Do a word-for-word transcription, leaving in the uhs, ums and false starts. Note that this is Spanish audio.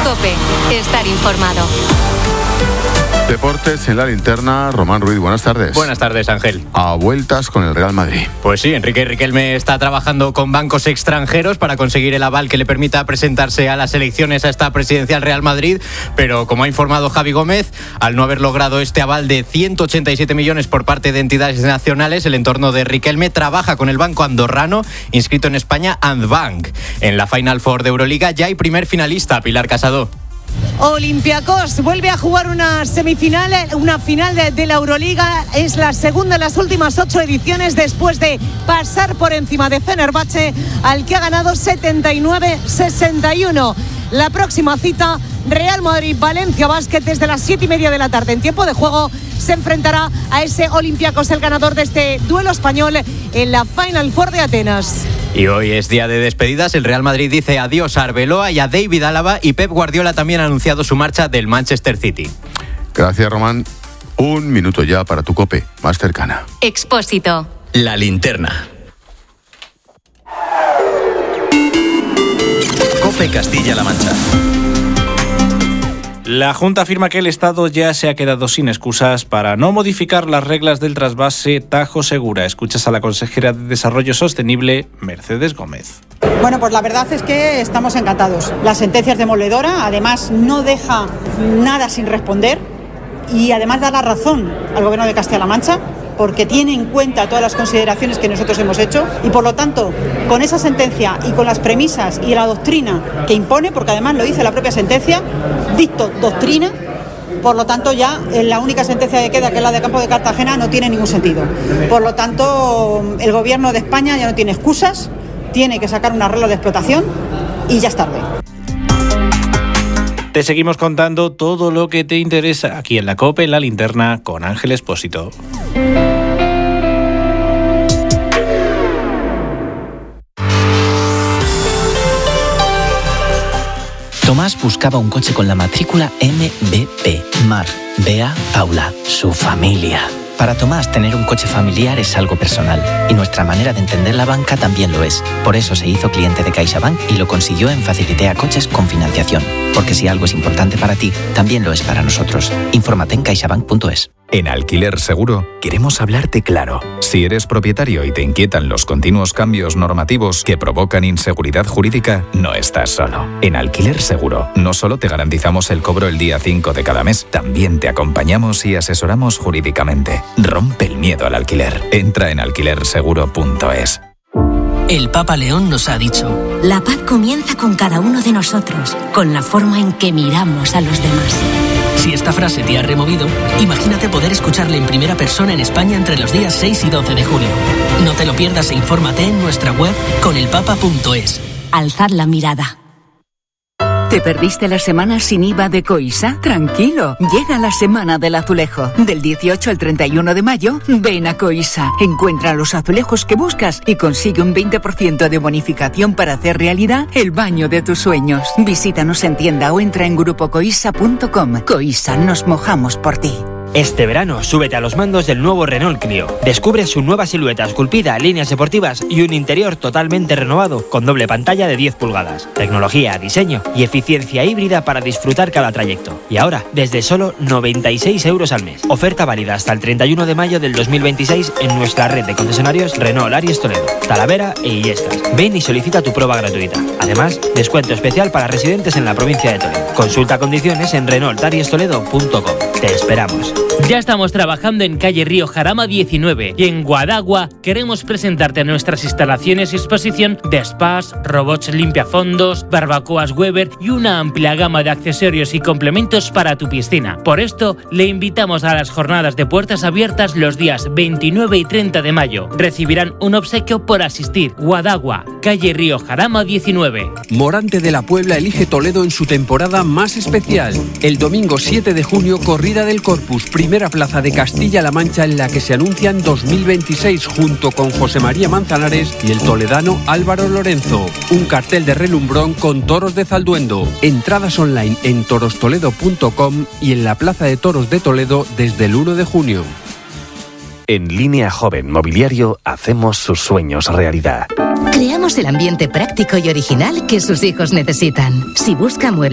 COPE, estar informado. Deportes en la linterna, Román Ruiz, buenas tardes. Buenas tardes, Ángel. A vueltas con el Real Madrid. Pues sí, Enrique Riquelme está trabajando con bancos extranjeros para conseguir el aval que le permita presentarse a las elecciones a esta presidencial Real Madrid, pero como ha informado Javi Gómez, al no haber logrado este aval de ciento ochenta y siete millones por parte de entidades nacionales, el entorno de Riquelme trabaja con el banco andorrano inscrito en España, Andbank. En la Final Four de Euroliga ya hay primer finalista, Pilar Casado. Olympiacos vuelve a jugar una semifinal, una final de, de la Euroliga. Es la segunda en las últimas ocho ediciones después de pasar por encima de Fenerbahce, al que ha ganado setenta y nueve sesenta y uno. La próxima cita, Real Madrid-Valencia Basket, desde las siete y media de la tarde. En tiempo de juego se enfrentará a ese Olympiacos, el ganador de este duelo español en la Final Four de Atenas. Y hoy es día de despedidas. El Real Madrid dice adiós a Arbeloa y a David Álava, y Pep Guardiola también ha anunciado su marcha del Manchester City. Gracias, Román. Un minuto ya para tu COPE más cercana. Expósito. La linterna. COPE Castilla-La Mancha. La Junta afirma que el Estado ya se ha quedado sin excusas para no modificar las reglas del trasvase Tajo Segura. Escuchas a la consejera de Desarrollo Sostenible, Mercedes Gómez. Bueno, pues la verdad es que estamos encantados. La sentencia es demoledora, además no deja nada sin responder y además da la razón al Gobierno de Castilla-La Mancha, porque tiene en cuenta todas las consideraciones que nosotros hemos hecho y, por lo tanto, con esa sentencia y con las premisas y la doctrina que impone, porque además lo dice la propia sentencia, dicto doctrina, por lo tanto ya la única sentencia que queda, que es la de Campo de Cartagena, no tiene ningún sentido. Por lo tanto, el Gobierno de España ya no tiene excusas, tiene que sacar un arreglo de explotación y ya es tarde. Te seguimos contando todo lo que te interesa aquí en la COPE, en la linterna, con Ángel Expósito. Tomás buscaba un coche con la matrícula M B P, Mar, Bea, Paula, su familia. Para Tomás, tener un coche familiar es algo personal, y nuestra manera de entender la banca también lo es. Por eso se hizo cliente de CaixaBank y lo consiguió en Facilitea Coches con financiación. Porque si algo es importante para ti, también lo es para nosotros. Infórmate en caixabank punto es. En Alquiler Seguro queremos hablarte claro. Si eres propietario y te inquietan los continuos cambios normativos que provocan inseguridad jurídica, no estás solo. En Alquiler Seguro no solo te garantizamos el cobro el día cinco de cada mes, también te acompañamos y asesoramos jurídicamente. Rompe el miedo al alquiler. Entra en alquiler seguro punto es. El Papa León nos ha dicho: la paz comienza con cada uno de nosotros, con la forma en que miramos a los demás. Si esta frase te ha removido, imagínate poder escucharla en primera persona en España entre los días seis y doce de junio. No te lo pierdas e infórmate en nuestra web con el papa punto es. Alzad la mirada. ¿Te perdiste la semana sin I V A de Coisa? Tranquilo, llega la semana del azulejo. Del dieciocho al treinta y uno de mayo, ven a Coisa. Encuentra los azulejos que buscas y consigue un veinte por ciento de bonificación para hacer realidad el baño de tus sueños. Visítanos en tienda o entra en grupo coisa punto com. Coisa, nos mojamos por ti. Este verano, súbete a los mandos del nuevo Renault Clio. Descubre su nueva silueta esculpida, líneas deportivas y un interior totalmente renovado con doble pantalla de diez pulgadas. Tecnología, diseño y eficiencia híbrida para disfrutar cada trayecto. Y ahora, desde solo noventa y seis euros al mes. Oferta válida hasta el treinta y uno de mayo del dos mil veintiséis en nuestra red de concesionarios Renault Aries Toledo, Talavera e Illescas. Ven y solicita tu prueba gratuita. Además, descuento especial para residentes en la provincia de Toledo. Consulta condiciones en renault aries toledo punto com. Te esperamos. Ya estamos trabajando en calle Río Jarama diecinueve y en Guadagua queremos presentarte nuestras instalaciones y exposición de spas, robots limpiafondos, barbacoas Weber y una amplia gama de accesorios y complementos para tu piscina. Por esto, le invitamos a las jornadas de puertas abiertas los días veintinueve y treinta de mayo. Recibirán un obsequio por asistir. Guadagua, calle Río Jarama diecinueve. Morante de la Puebla elige Toledo en su temporada más especial. El domingo siete de junio, corrida del Corpus, primera plaza de Castilla-La Mancha en la que se anuncian dos mil veintiséis junto con José María Manzanares y el toledano Álvaro Lorenzo. Un cartel de relumbrón con toros de Zalduendo. Entradas online en toros toledo punto com y en la Plaza de Toros de Toledo desde el uno de junio. En Línea Joven Mobiliario hacemos sus sueños realidad. Creamos el ambiente práctico y original que sus hijos necesitan. Si busca muebles